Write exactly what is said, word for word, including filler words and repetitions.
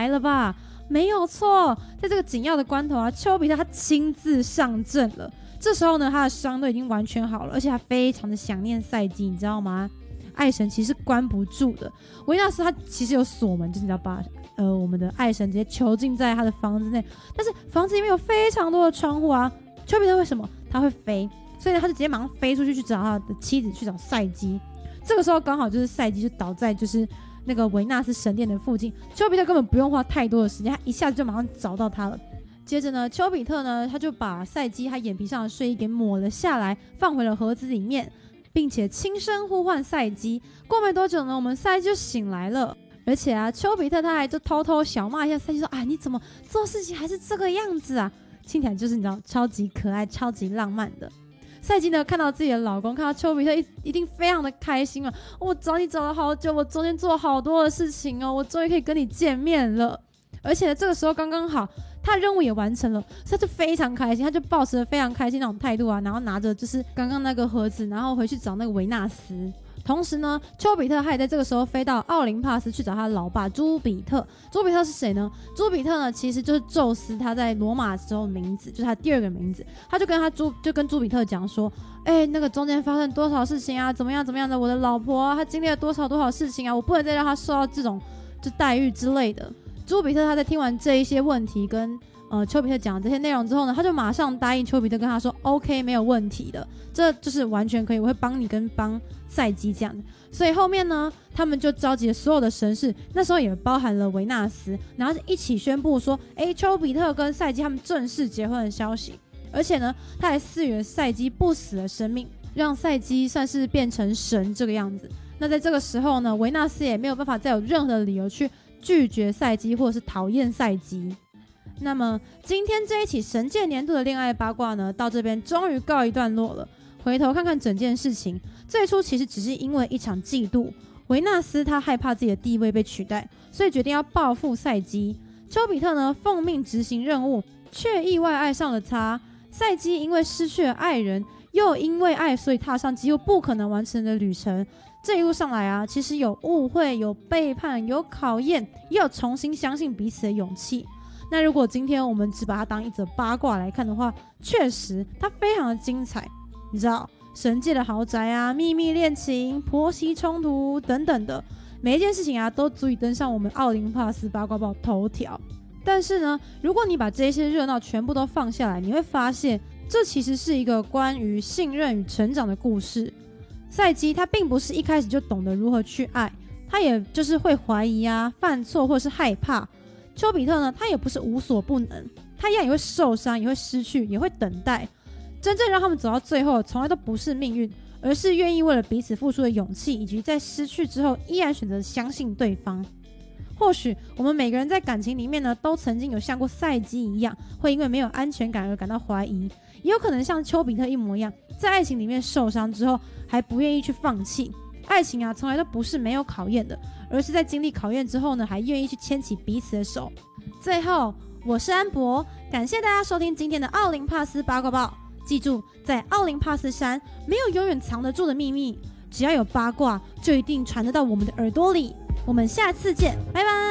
来了吧？没有错，在这个紧要的关头啊，丘比特他亲自上阵了。这时候呢，他的伤都已经完全好了，而且他非常的想念赛姬，你知道吗？爱神其实是关不住的。维纳斯他其实有锁门，就是你要把呃我们的爱神直接囚禁在他的房子内，但是房子里面有非常多的窗户啊。丘比特为什么他会飞？所以呢，他就直接马上飞出去去找他的妻子，去找赛姬。这个时候刚好就是赛姬就倒在就是那个维纳斯神殿的附近，丘比特根本不用花太多的时间，他一下子就马上找到他了。接着呢，丘比特呢他就把赛姬他眼皮上的睡衣给抹了下来，放回了盒子里面，并且轻声呼唤赛姬。过没多久呢，我们赛姬就醒来了。而且啊，丘比特他还就偷偷小骂一下赛姬说：“啊，你怎么做事情还是这个样子啊？”听起来就是你知道超级可爱、超级浪漫的。赛姬呢看到自己的老公，看到丘比特 一, 一定非常的开心啊！我找你找了好久，我中间做了好多的事情哦，我终于可以跟你见面了。而且呢，这个时候刚刚好，他的任务也完成了，所以他就非常开心，他就抱持着非常开心那种态度啊，然后拿着就是刚刚那个盒子，然后回去找那个维纳斯。同时呢，丘比特他也在这个时候飞到奥林帕斯去找他的老爸朱比特。朱比特是谁呢？朱比特呢其实就是宙斯他在罗马时候的名字，就是他第二个名字。他就跟他朱就跟朱比特讲说，哎、欸，那个中间发生多少事情啊，怎么样怎么样的，我的老婆啊，她经历了多少多少事情啊，我不能再让她受到这种就待遇之类的。朱比特他在听完这一些问题跟呃丘比特讲这些内容之后呢，他就马上答应丘比特，跟他说 OK 没有问题的，这就是完全可以，我会帮你跟帮赛姬这样子。所以后面呢，他们就召集了所有的神士，那时候也包含了维纳斯，然后一起宣布说，哎，丘比特跟赛姬他们正式结婚的消息。而且呢，他还赐予了赛姬不死的生命，让赛姬算是变成神这个样子。那在这个时候呢，维纳斯也没有办法再有任何的理由去拒绝赛姬或者是讨厌赛姬。那么今天这一起神界年度的恋爱八卦呢，到这边终于告一段落了。回头看看整件事情，最初其实只是因为一场嫉妒，维纳斯他害怕自己的地位被取代，所以决定要报复赛姬。丘比特呢奉命执行任务，却意外爱上了他。赛姬因为失去了爱人，又因为爱所以踏上几乎不可能完成的旅程。这一路上来啊，其实有误会，有背叛，有考验，也有重新相信彼此的勇气。那如果今天我们只把它当一则八卦来看的话，确实它非常的精彩。你知道神界的豪宅啊、秘密恋情、婆媳冲突等等的每一件事情啊，都足以登上我们奥林帕斯八卦报头条。但是呢，如果你把这些热闹全部都放下来，你会发现这其实是一个关于信任与成长的故事。赛姬他并不是一开始就懂得如何去爱，他也就是会怀疑啊、犯错或是害怕。丘比特呢，他也不是无所不能，他一样也会受伤，也会失去，也会等待。真正让他们走到最后，从来都不是命运，而是愿意为了彼此付出的勇气，以及在失去之后依然选择相信对方。或许我们每个人在感情里面呢，都曾经有像过赛姬一样，会因为没有安全感而感到怀疑，也有可能像丘比特一模一样，在爱情里面受伤之后还不愿意去放弃。爱情啊，从来都不是没有考验的，而是在经历考验之后呢，还愿意去牵起彼此的手。最后，我是安博，感谢大家收听今天的奥林帕斯八卦报。记住，在奥林帕斯山没有永远藏得住的秘密，只要有八卦，就一定传得到我们的耳朵里。我们下次见，拜拜。